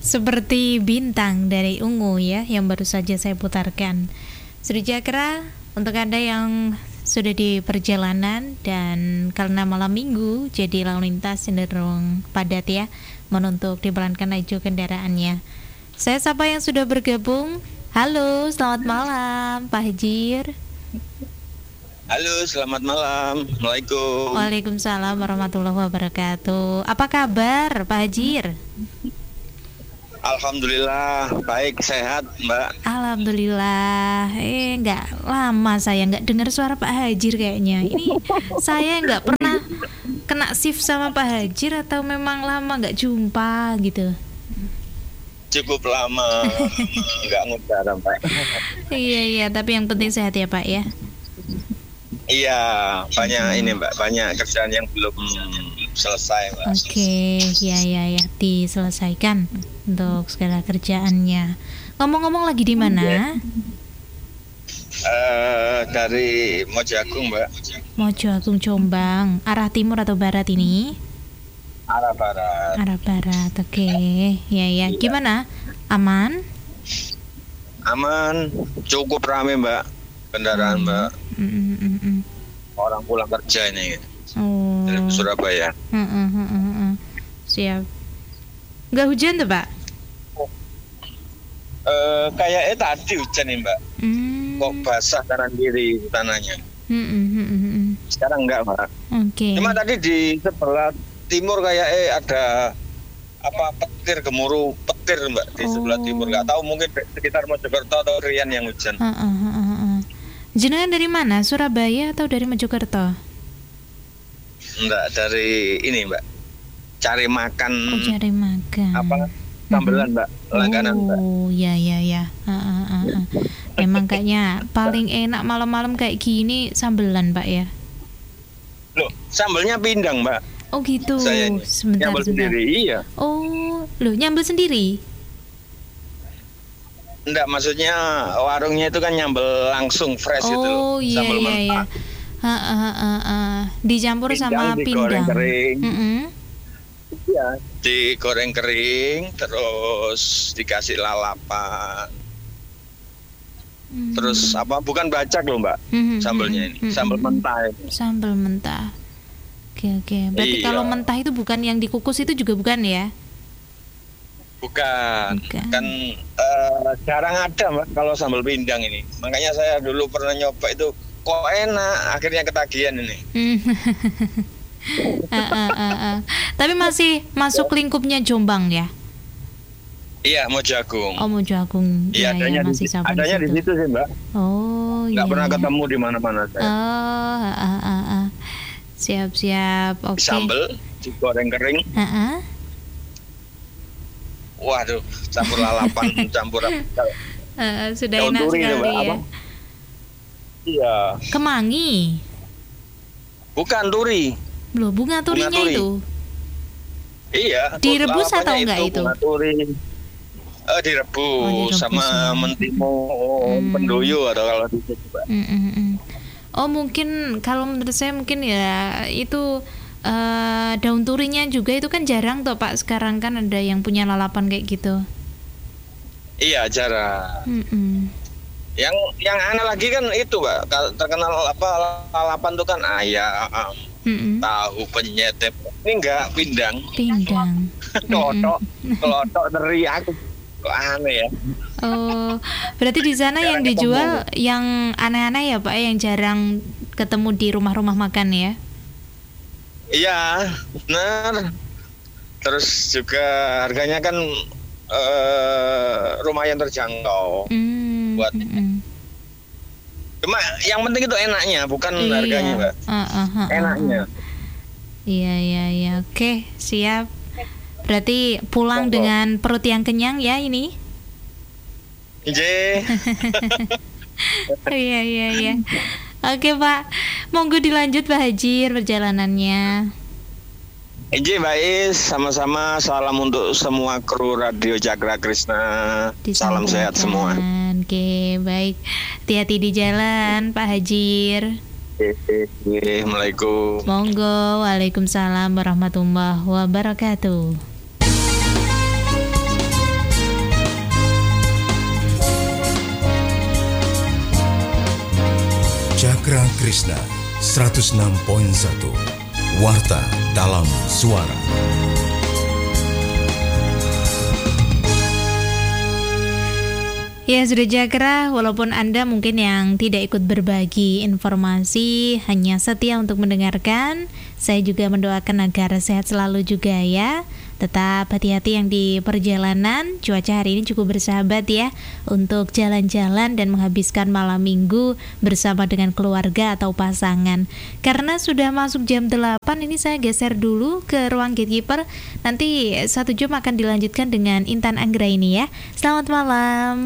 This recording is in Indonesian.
Seperti bintang dari Ungu ya, yang baru saja saya putarkan. Sejahtera untuk Anda yang sudah di perjalanan, dan karena malam minggu jadi lalu lintas cenderung padat ya, menuntuk diperankan laju kendaraannya. Saya sapa yang sudah bergabung. Halo, selamat malam Pak Hajir. Halo, selamat malam. Assalamualaikum. Waalaikumsalam warahmatullahi wabarakatuh. Apa kabar Pak Hajir? Alhamdulillah, baik, sehat, Mbak. Alhamdulillah. Nggak lama saya nggak dengar suara Pak Hajir kayaknya. Ini saya nggak pernah kena shift sama Pak Hajir, atau memang lama nggak jumpa gitu. Cukup lama nggak ngudara, Mbak. Iya, tapi yang penting sehat ya Pak ya. Iya, banyak ini, Mbak, banyak kerjaan yang belum selesai, Mbak. Oke, ya, diselesaikan untuk segala kerjaannya. Ngomong-ngomong lagi di mana? Dari Mojagung, Mbak. Mojagung, Jombang. Arah timur atau barat ini? Arah barat. Arah barat, oke. Ya. Gimana? Aman? Aman, cukup ramai, Mbak. Kendaraan, Mbak. Orang pulang kerja ini. Dari Surabaya. Siap. Nggak hujan tuh Pak? Kayaknya tadi hujan nih, Mbak. Kok basah kanan kiri tanahnya. Sekarang enggak, Mbak. Oke. Cuma tadi di sebelah timur kayaknya ada petir, gemuruh petir, Mbak, di sebelah timur. Nggak tahu, mungkin sekitar Mojokerto atau Rian yang hujan. Jenengan dari mana? Surabaya atau dari Mojokerto? Enggak, dari ini, Mbak. Cari makan. Cari makan. Sambelan, Mbak. Langganan, Mbak. Oh, ya. Emang kayaknya paling enak malam-malam kayak gini sambelan, Pak ya. Loh, sambelnya pindang, Mbak. Oh gitu. Sebentar. Sendiri, iya. Oh, loh, nyambel sendiri? Enggak, maksudnya warungnya itu kan nyambel langsung fresh itu loh. Sambal mentah. Dicampur sama pindang. Kering. Iya, digoreng kering, terus dikasih lalapan. Terus bukan bacak loh, Mbak. Sambelnya ini, sambal mentah ini. Sambal mentah. Oke. Berarti kalau mentah itu bukan yang dikukus itu juga bukan ya? Bukan. Kan jarang ada, Mbak, kalau sambal pindang ini. Makanya saya dulu pernah nyoba itu, kok enak, akhirnya ketagihan ini. Tapi masih masuk lingkupnya Jombang ya? Iya, Mojagung. Oh, Mojagung. Iya, adanya masih adanya di situ sih, Mbak. Oh, nggak pernah ketemu di mana-mana saya. Oh, siap. Oke. Sambal digoreng kering. Waduh, campur lalapan, campur sudah enak sekali ya. Iya. Kemangi. Bukan turi. Loh, bunga turinya turi. Itu. Iya. Direbus atau enggak itu? Bunga turi. Direbus sama mentimo, pendoyo atau kalau di situ, Pak. Oh, mungkin kalau menurut saya mungkin ya itu daun turinya juga itu kan jarang tuh Pak, sekarang kan ada yang punya lalapan kayak gitu. Iya, jarang. Yang aneh lagi kan itu, Pak, terkenal lalapan tuh kan ayam, tahu, penyet. Ini enggak, pindang. Kelotok teri, aku kok aneh ya. Oh, berarti di sana yang dijual yang aneh-aneh ya Pak, yang jarang ketemu di rumah-rumah makan ya? Iya, benar. Terus juga harganya kan lumayan terjangkau. Buat cuma yang penting itu enaknya, bukan harganya, Mbak. Enaknya. Iya. Oke, siap. Berarti pulang dengan perut yang kenyang ya ini? Iya. Oke Pak, monggo dilanjut Pak Hajir perjalanannya. Mbak Is, sama-sama. Salam untuk semua kru Radio Cakra Krishna. Salam sehat semua. Oke, baik. Hati-hati di jalan Pak Hajir. Assalamualaikum. Monggo, waalaikumsalam warahmatullahi wabarakatuh. Cakra Krishna 106.1 Warta dalam Suara. Ya, sudah Cakra, walaupun Anda mungkin yang tidak ikut berbagi informasi, hanya setia untuk mendengarkan, saya juga mendoakan agar sehat selalu juga ya. Tetap hati-hati yang di perjalanan. Cuaca hari ini cukup bersahabat ya untuk jalan-jalan dan menghabiskan malam minggu bersama dengan keluarga atau pasangan. Karena sudah masuk jam 8, ini saya geser dulu ke ruang gatekeeper. Nanti 1 jam akan dilanjutkan dengan Intan Anggraini ya. Selamat malam.